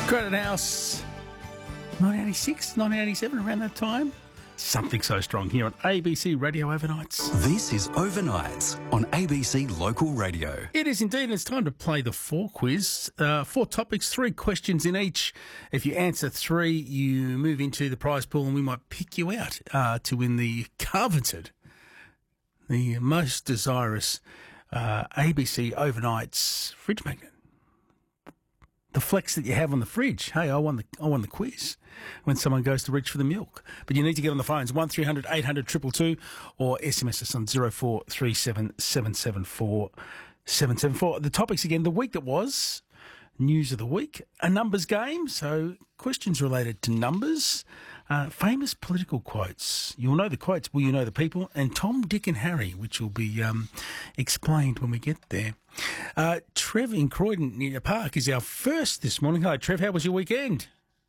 Granite House, 1986, 1987, around that time. Something So Strong here on ABC Radio Overnights. This is Overnights on ABC Local Radio. It is indeed, and it's time to play the 4 quiz. 4 topics, 3 questions in each. If you answer 3, you move into the prize pool and we might pick you out to win the coveted, the most desirous ABC Overnights fridge magnet. The flex that you have on the fridge. Hey, I won the quiz when someone goes to reach for the milk. But you need to get on the phones, 1300 800 222, or SMS us on 0437 774 774. The topics again, the week that was, news of the week, a numbers game, so questions related to numbers, famous political quotes. You'll know the quotes, will you know the people, and Tom, Dick and Harry, which will be explained when we get there. Trev in Croydon near Park is our first this morning. Hi, Trev. How was your weekend?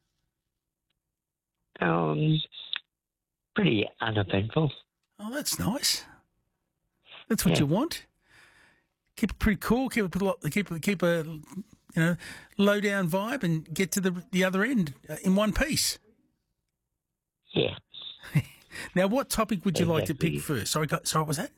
Pretty uneventful. Oh, that's nice. That's what you want. Keep it pretty cool. Keep a low down vibe and get to the other end in one piece. Yeah. Now, what topic would you like to pick first? Sorry, what was that?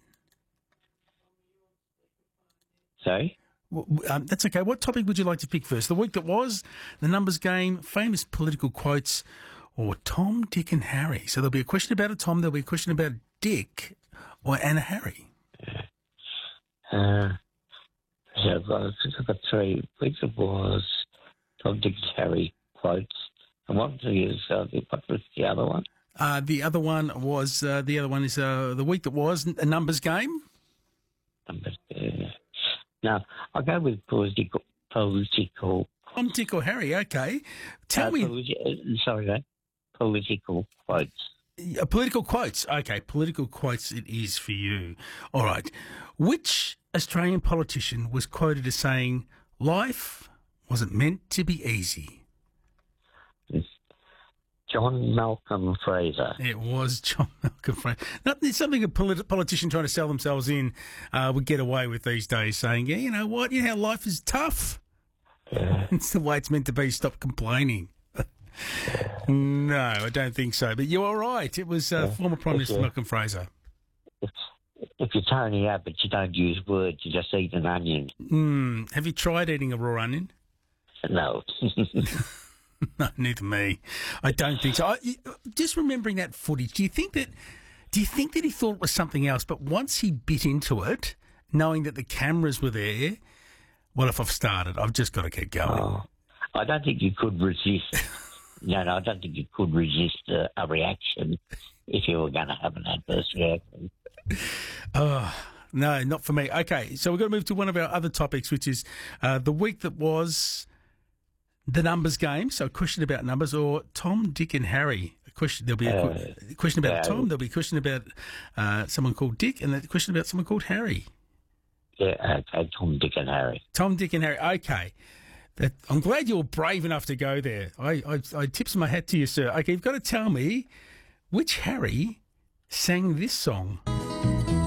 Sorry? That's okay. What topic would you like to pick first? The week that was, the numbers game, famous political quotes, or Tom, Dick and Harry? So there'll be a question about a Tom, there'll be a question about a Dick, and a Harry. So I've got 3 weeks. It was Tom, Dick and Harry quotes. And what was the other one? The other one is the week that was, a numbers game. Now, I'll go with political. Tom, Dick or Harry, okay. Tell me... Political quotes. Political quotes, okay. Political quotes it is for you. All right. Which Australian politician was quoted as saying, life wasn't meant to be easy? John Malcolm Fraser. It was John Malcolm Fraser. It's something a politician trying to sell themselves in would get away with these days, saying, yeah, you know what, you know how life is tough? It's the way it's meant to be. Stop complaining. No, I don't think so. But you're all right. It was former Prime Minister Malcolm Fraser. If you're Tony Abbott, you don't use words, you just eat an onion. Have you tried eating a raw onion? No. No, neither me. I don't think so. Just remembering that footage, do you think that he thought it was something else, but once he bit into it, knowing that the cameras were there, well, if I've started, I've just got to keep going. Oh, I don't think you could resist. No, I don't think you could resist a reaction if you were going to have an adverse reaction. Oh, no, not for me. Okay, so we've got to move to one of our other topics, which is the week that was, the numbers game. So a question about numbers, or Tom, Dick and Harry. There'll be a question about Tom, there'll be a question about someone called Dick, and a question about someone called Harry. Yeah, okay, Tom, Dick and Harry. Tom, Dick and Harry, okay. I'm glad you were brave enough to go there. I tips my hat to you, sir. Okay, you've got to tell me which Harry sang this song.